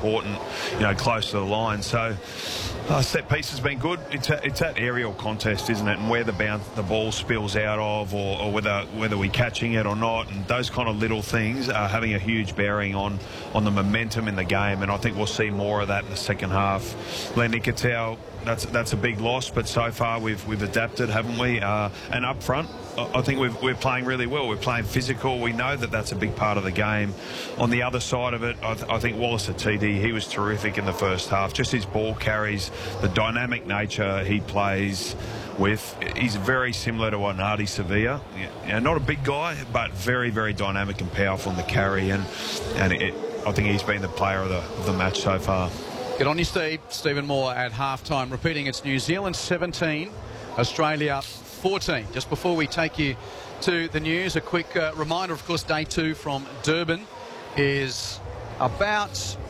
important, close to the line. So set piece has been good. It's that aerial contest, isn't it? And where the ball spills out of, or whether we're catching it or not, and those kind of little things are having a huge bearing on the momentum in the game. And I think we'll see more of that in the second half. Len Nikitau, that's a big loss, but so far we've adapted, haven't we? And up front, I think we're playing really well. We're playing physical. We know that that's a big part of the game. On the other side of it, I think Wallace Atiti, he was terrific in the first half. Just his ball carries, the dynamic nature he plays with. He's very similar to Ardie Savea. Not a big guy, but very, very dynamic and powerful in the carry. And I think he's been the player of the match so far. Good on you, Steve. Stephen Moore at halftime. Repeating, it's New Zealand 17, Australia 14. Just before we take you to the news, a quick reminder, of course, day 2 from Durban is about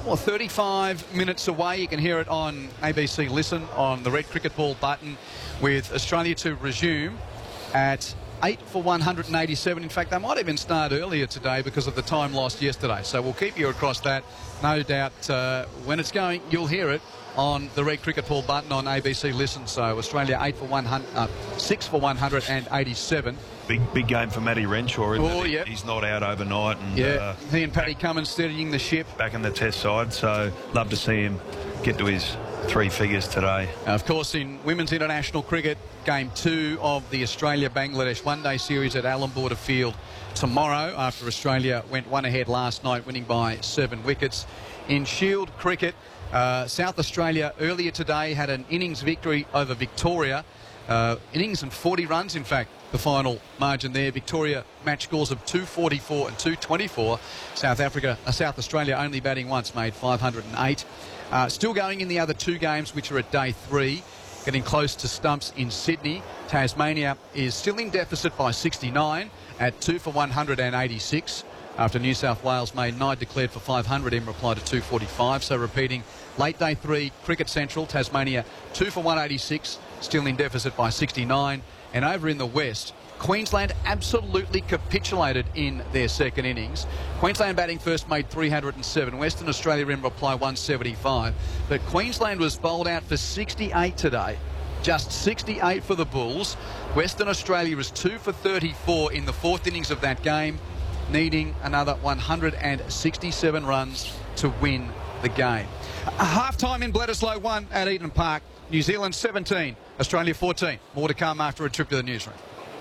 35 minutes away. You can hear it on ABC Listen on the red cricket ball button, with Australia to resume at 8 for 187. In fact, they might even start earlier today because of the time lost yesterday. So we'll keep you across that. No doubt when it's going, you'll hear it on the red cricket ball button on ABC Listen. So Australia 6 for 187. Big game for Matty Renshaw, isn't it? Yep. He's not out overnight. And, he and Paddy Cummins steadying the ship. Back in the test side, so love to see him get to his 3 figures today. Of course, in women's international cricket, game 2 of the Australia-Bangladesh one-day series at Allan Border Field tomorrow, after Australia went 1 ahead last night, winning by 7 wickets. In Shield cricket, South Australia earlier today had an innings victory over Victoria. Innings and 40 runs, in fact, the final margin there. Victoria match scores of 244 and 224. South Australia only batting once, made 508. Still going in the other 2 games, which are at day 3, getting close to stumps in Sydney. Tasmania is still in deficit by 69 at 2 for 186. After New South Wales made 9, declared for 500 in reply to 245. So repeating, late day 3, Cricket Central, Tasmania 2 for 186, still in deficit by 69. And over in the West, Queensland absolutely capitulated in their second innings. Queensland batting first made 307. Western Australia in reply 175. But Queensland was bowled out for 68 today. Just 68 for the Bulls. Western Australia was 2 for 34 in the 4th innings of that game, needing another 167 runs to win the game. Half-time in Bledisloe 1 at Eden Park. New Zealand 17, Australia 14. More to come after a trip to the newsroom.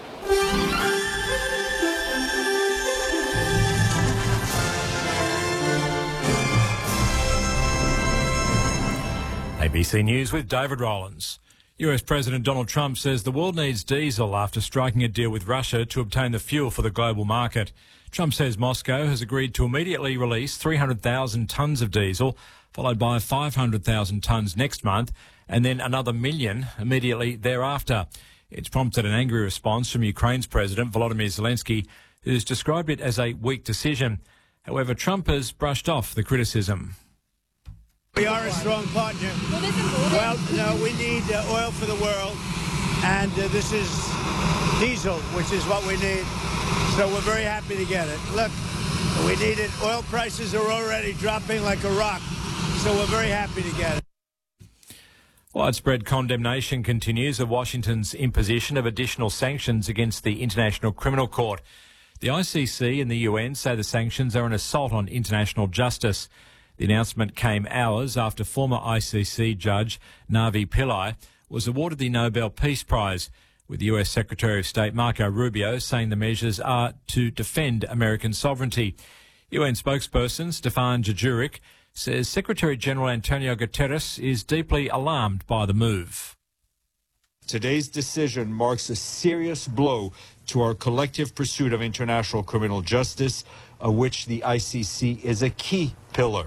ABC News with David Rowlands. US President Donald Trump says the world needs diesel after striking a deal with Russia to obtain the fuel for the global market. Trump says Moscow has agreed to immediately release 300,000 tonnes of diesel, followed by 500,000 tonnes next month, and then another million immediately thereafter. It's prompted an angry response from Ukraine's President Volodymyr Zelensky, who's described it as a weak decision. However, Trump has brushed off the criticism. We are a strong partner. Well, no, we need oil for the world, and this is diesel, which is what we need. So we're very happy to get it. Look, we need it. Oil prices are already dropping like a rock, so we're very happy to get it. Widespread condemnation continues of Washington's imposition of additional sanctions against the International Criminal Court. The ICC and the UN say the sanctions are an assault on international justice. The announcement came hours after former ICC judge Navi Pillai was awarded the Nobel Peace Prize, with US Secretary of State Marco Rubio saying the measures are to defend American sovereignty. UN spokesperson Stefan Dujarric says Secretary-General Antonio Guterres is deeply alarmed by the move. Today's decision marks a serious blow to our collective pursuit of international criminal justice, of which the ICC is a key pillar.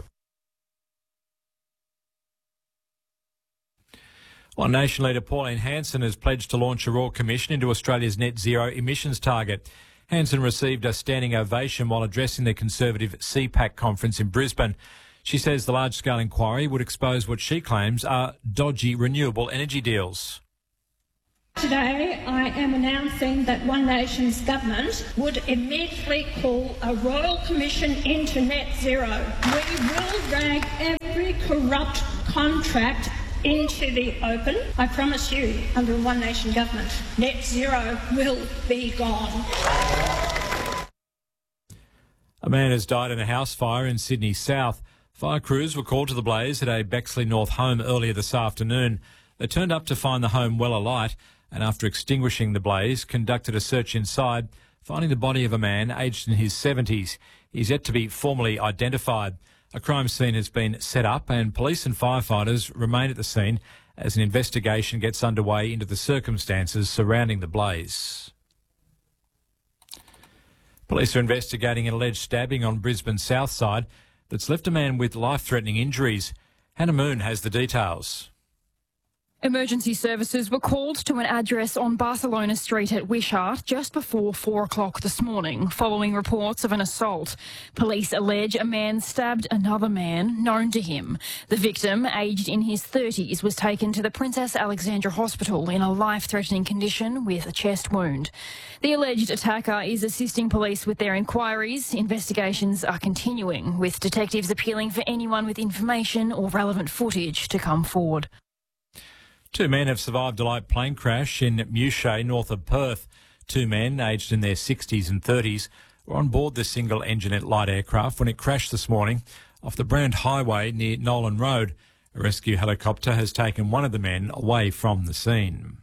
Well, Nation leader Pauline Hanson has pledged to launch a Royal Commission into Australia's net zero emissions target. Hanson received a standing ovation while addressing the Conservative CPAC conference in Brisbane. She says the large-scale inquiry would expose what she claims are dodgy renewable energy deals. Today, I am announcing that One Nation's government would immediately call a Royal Commission into net zero. We will drag every corrupt contract into the open, I promise you, under a One Nation government, net zero will be gone. A man has died in a house fire in Sydney South. Fire crews were called to the blaze at a Bexley North home earlier this afternoon. They turned up to find the home well alight and after extinguishing the blaze, conducted a search inside, finding the body of a man aged in his 70s. He's yet to be formally identified. A crime scene has been set up and police and firefighters remain at the scene as an investigation gets underway into the circumstances surrounding the blaze. Police are investigating an alleged stabbing on Brisbane's south side that's left a man with life-threatening injuries. Hannah Moon has the details. Emergency services were called to an address on Barcelona Street at Wishart just before 4 o'clock this morning, following reports of an assault. Police allege a man stabbed another man known to him. The victim, aged in his 30s, was taken to the Princess Alexandra Hospital in a life-threatening condition with a chest wound. The alleged attacker is assisting police with their inquiries. Investigations are continuing, with detectives appealing for anyone with information or relevant footage to come forward. 2 men have survived a light plane crash in Mewshay, north of Perth. 2 men, aged in their 60s and 30s, were on board the single-engined light aircraft when it crashed this morning off the Brand Highway near Nolan Road. A rescue helicopter has taken one of the men away from the scene.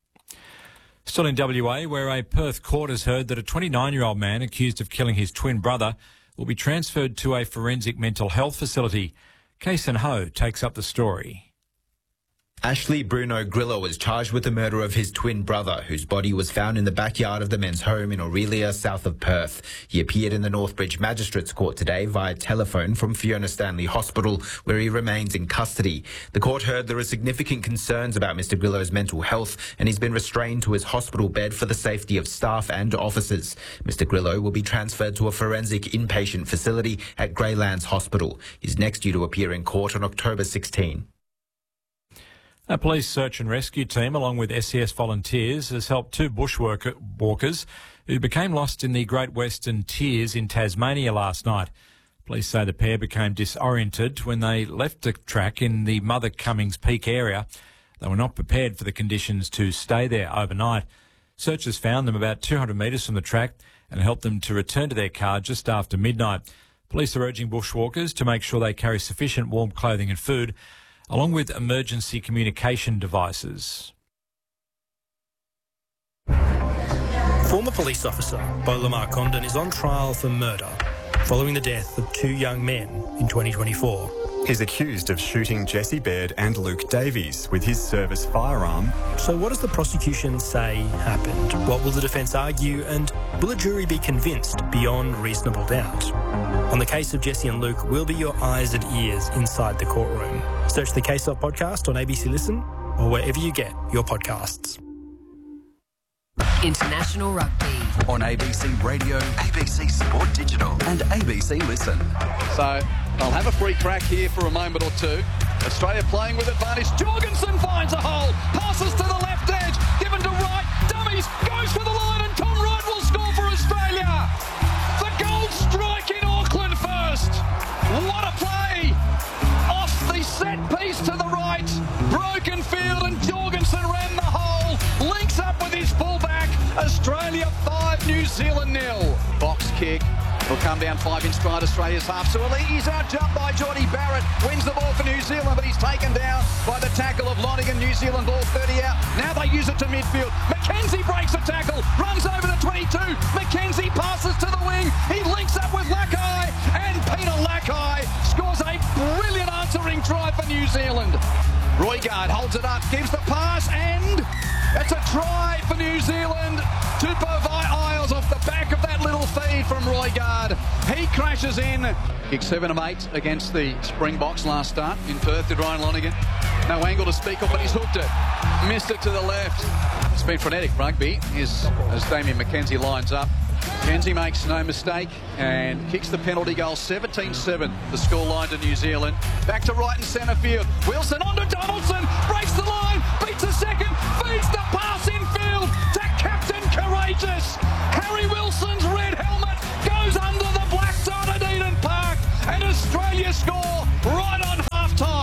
Still in WA, where a Perth court has heard that a 29-year-old man accused of killing his twin brother will be transferred to a forensic mental health facility. Kason Ho takes up the story. Ashley Bruno Grillo was charged with the murder of his twin brother, whose body was found in the backyard of the men's home in Aurelia, south of Perth. He appeared in the Northbridge Magistrates Court today via telephone from Fiona Stanley Hospital, where he remains in custody. The court heard there are significant concerns about Mr Grillo's mental health, and he's been restrained to his hospital bed for the safety of staff and officers. Mr Grillo will be transferred to a forensic inpatient facility at Greylands Hospital. He's next due to appear in court on October 16. A police search and rescue team, along with SES volunteers, has helped 2 bushwalkers who became lost in the Great Western Tiers in Tasmania last night. Police say the pair became disoriented when they left the track in the Mother Cummings Peak area. They were not prepared for the conditions to stay there overnight. Searchers found them about 200 metres from the track and helped them to return to their car just after midnight. Police are urging bushwalkers to make sure they carry sufficient warm clothing and food, along with emergency communication devices. Former police officer Beau Lamar Condon is on trial for murder following the death of 2 young men in 2024. He's accused of shooting Jesse Baird and Luke Davies with his service firearm. So what does the prosecution say happened? What will the defence argue? And will a jury be convinced beyond reasonable doubt? On the case of Jesse and Luke, we'll be your eyes and ears inside the courtroom. Search the Case Of podcast on ABC Listen or wherever you get your podcasts. International Rugby on ABC Radio, ABC Sport Digital and ABC Listen. So they'll have a free crack here for a moment or two. Australia playing with advantage. Jorgensen finds a hole, passes to the left edge, given to Wright, dummies, goes for the line, and Tom Wright will score for Australia. The gold strike in Auckland first. What a play! Off the set piece to the right, broken field, and Jorgensen ran the hole, links up with his fullback. Australia 5, New Zealand 0. Box kick. Will come down 5 in stride Australia's half. So he's out-jumped by Jordie Barrett. Wins the ball for New Zealand, but he's taken down by the tackle of Lonigan. New Zealand ball 30 out. Now they use it to midfield. McKenzie breaks a tackle, runs over the 22. McKenzie passes to the wing. He links up with Lakai, and Peter Lakai scores a brilliant answering try for New Zealand. Roigard holds it up, gives the pass, and it's a try for New Zealand. Tupou Vai'ails off the back of that little feed from Roigard. He crashes in. Kick 7 of 8 against the Springboks last start in Perth to Ryan Lonigan. No angle to speak of, but he's hooked it. Missed it to the left. It's been frenetic rugby as Damien McKenzie lines up. McKenzie makes no mistake and kicks the penalty goal. 17-7, the scoreline to New Zealand. Back to right and centre field. Wilson onto Donaldson, breaks the line, beats a second, feeds the pass in field to Captain Courageous. Harry Wilson's red helmet goes under the black dot at Eden Park, and Australia score right on half-time.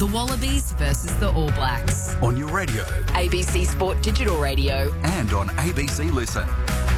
The Wallabies versus the All Blacks. On your radio. ABC Sport Digital Radio. And on ABC Listen.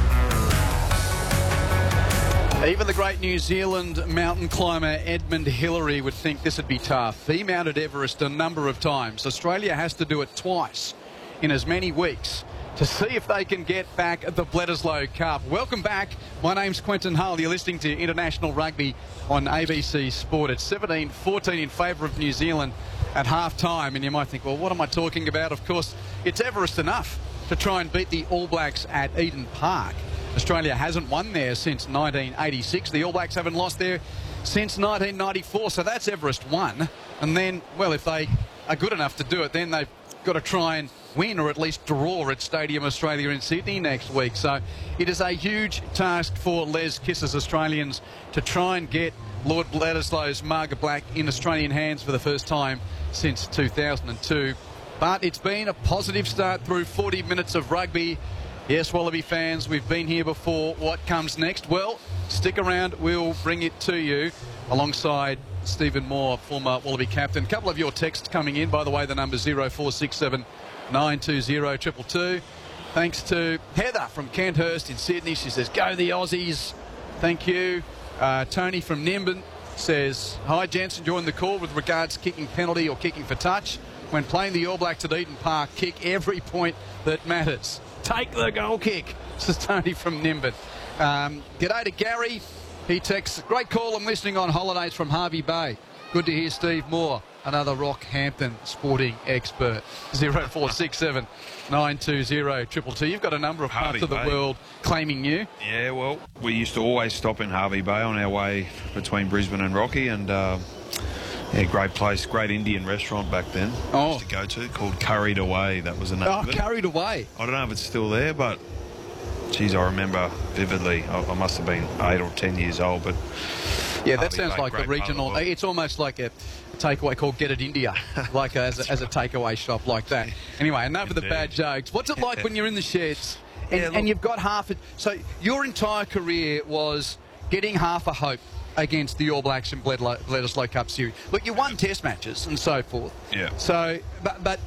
Even the great New Zealand mountain climber Edmund Hillary would think this would be tough. He mounted Everest a number of times. Australia has to do it twice in as many weeks to see if they can get back at the Bledisloe Cup. Welcome back. My name's Quentin Hull. You're listening to International Rugby on ABC Sport. It's 17-14 in favour of New Zealand at half-time. And you might think, well, what am I talking about? Of course, it's Everest enough to try and beat the All Blacks at Eden Park. Australia hasn't won there since 1986. The All Blacks haven't lost there since 1994. So that's Everest 1. And then, well, if they are good enough to do it, then they've got to try and win or at least draw at Stadium Australia in Sydney next week. So it is a huge task for Les Kiss's Australians to try and get Lord Bledisloe's Marga Black in Australian hands for the first time since 2002. But it's been a positive start through 40 minutes of rugby. Yes, Wallaby fans, we've been here before. What comes next? Well, stick around. We'll bring it to you alongside Stephen Moore, former Wallaby captain. A couple of your texts coming in. By the way, the number 0467 920 222. Thanks to Heather from Kenthurst in Sydney. She says, go the Aussies. Thank you. Tony from Nimbin says, hi, gents, enjoying the call with regards kicking penalty or kicking for touch. When playing the All Blacks at Eden Park, kick every point that matters. Take the goal kick. This is Tony from Nimbin. G'day to Gary. He texts, great call. I'm listening on holidays from Harvey Bay. Good to hear Steve Moore, another Rockhampton sporting expert. 0467 920 222. You've got a number of parts of the world claiming you. Yeah, well, we used to always stop in Harvey Bay on our way between Brisbane and Rocky, and yeah, great place, great Indian restaurant back then. I used to go to, called Curried Away. That was the name of it. Curried Away. I don't know if it's still there, but geez, I remember vividly. I must have been 8 or 10 years old, but yeah, that sounds like a regional. It's almost like a takeaway called Get It India, like as a takeaway shop like that. Anyway, enough of the bad jokes. What's it like when you're in the sheds and you've got half it? So your entire career was getting half a hope against the All Blacks in Bledisloe Cup Series. Look, you won test matches and so forth. Yeah. So, but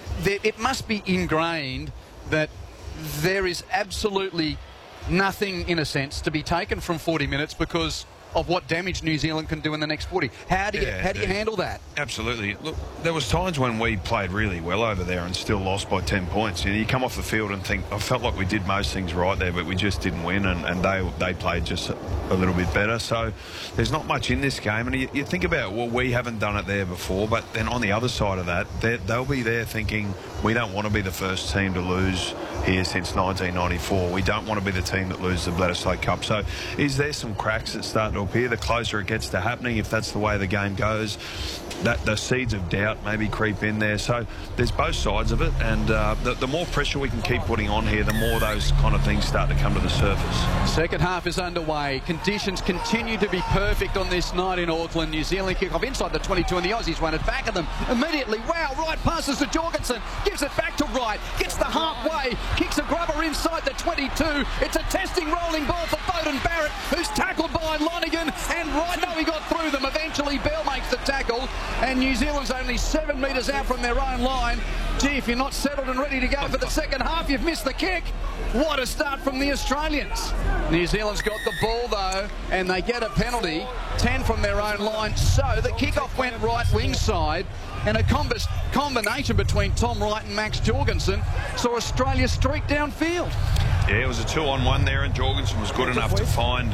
it must be ingrained that there is absolutely nothing, in a sense, to be taken from 40 minutes because of what damage New Zealand can do in the next 40. How do you handle that? Absolutely. Look, there was times when we played really well over there and still lost by 10 points. You know, you come off the field and think, I felt like we did most things right there, but we just didn't win, and they played just a little bit better. So there's not much in this game, and you think about, well, we haven't done it there before, but then on the other side of that, they'll be there thinking, we don't want to be the first team to lose here since 1994. We don't want to be the team that loses the Bledisloe Cup. So is there some cracks that start to appear? The closer it gets to happening, if that's the way the game goes, that the seeds of doubt maybe creep in there. So there's both sides of it, and the more pressure we can keep putting on here, the more those kind of things start to come to the surface. Second half is underway. Conditions continue to be perfect on this night in Auckland. New Zealand kick off inside the 22, and the Aussies run it back at them immediately. Wow, Wright passes to Jorgensen, gives it back to Wright, gets the halfway, kicks a grubber inside the 22. It's a testing rolling ball for Beauden Barrett, who's tackled by Lonigan, and Wright, no, he got through them. Eventually Bell makes the tackle, and New Zealand's only 7 metres out from their own line. Gee, if you're not settled and ready to go for the second half, you've missed the kick. What a start from the Australians. New Zealand's got the ball, though, and they get a penalty, 10 from their own line. So the kickoff went right wing side, and a combination between Tom Wright and Max Jorgensen saw Australia streak downfield. Yeah, it was a 2-on-1 there, and Jorgensen was good enough to find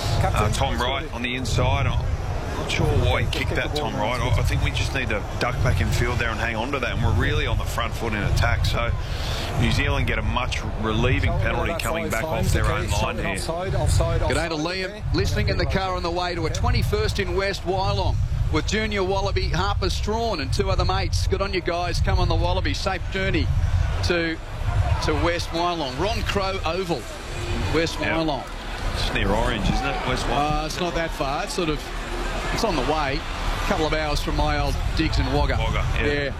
Tom Wright on the inside. I'm not sure why he kicked that, Tom Wright. I think we just need to duck back in field there and hang on to that, and we're really on the front foot in attack. So New Zealand get a much relieving penalty coming back off their own line here. G'day to Liam, listening in the car on the way to a 21st in West Wyalong with Junior Wallaby, Harper Strawn and 2 other mates. Good on you guys. Come on the Wallaby. Safe journey to West Wyalong. Ron Crow Oval, West Wyalong. It's near Orange, isn't it? West Wyalong. It's not that far. It's sort of, it's on the way. A couple of hours from my old digs in Wagga. Yeah.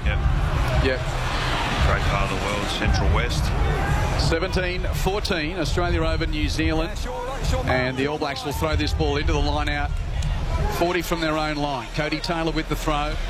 Great part of the world, Central West. 17-14, Australia over New Zealand. And the All Blacks will throw this ball into the line out. 40 from their own line. Cody Taylor with the throw.